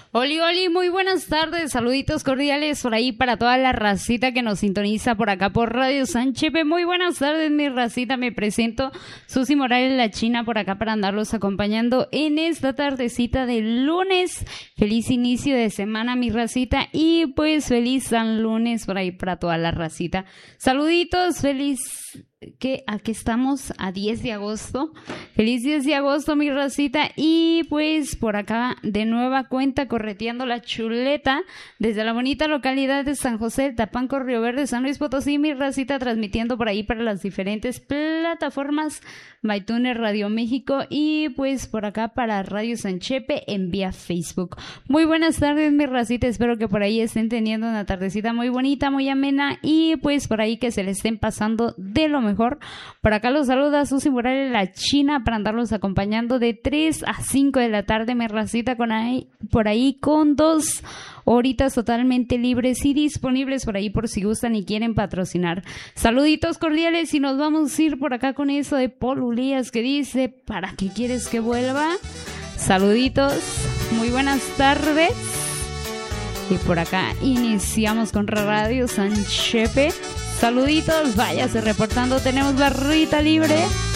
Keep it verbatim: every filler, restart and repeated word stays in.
Oli, Oli, muy buenas tardes, saluditos cordiales por ahí para toda la racita que nos sintoniza por acá por Radio San Chepe. Muy buenas tardes, mi racita, me presento, Susi Morales, la China, por acá para andarlos acompañando en esta tardecita de lunes. Feliz inicio de semana, mi racita, y pues feliz San Lunes por ahí para toda la racita. Saluditos, feliz... que aquí estamos a diez de agosto. Feliz diez de agosto, mi racita. Y pues por acá de nueva cuenta correteando la chuleta desde la bonita localidad de San José del Tapanco, Río Verde, San Luis Potosí, mi racita, transmitiendo por ahí para las diferentes plataformas MyTuner, Radio México y pues por acá para Radio San Chepe en vía Facebook. Muy buenas tardes, mi racita, espero que por ahí estén teniendo una tardecita muy bonita, muy amena y pues por ahí que se le estén pasando de lo mejor. Por acá los saluda Susi Morales, la China, para andarlos acompañando de tres a cinco de la tarde, mi racita, con ahí, por ahí con dos horitas totalmente libres y disponibles por ahí por si gustan y quieren patrocinar. Saluditos cordiales y nos vamos a ir por acá con eso de Paul Ulías que dice, ¿para qué quieres que vuelva? Saluditos, muy buenas tardes. Y por acá iniciamos con Radio San Chepe. Saluditos, váyase reportando, tenemos barrita libre.